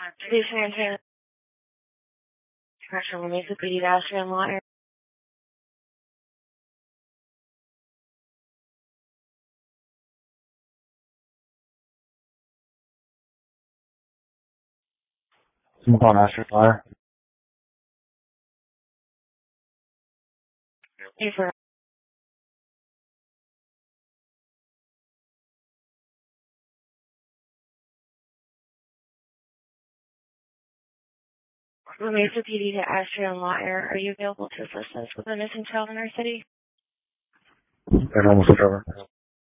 City San Antonio Correctional Mesa PD Ashland Law Area. I'm calling Asher Fire. Hey, for Mesa PD to Ashland Law Area. Are you available to assist us with a missing child in our city? Everyone was over.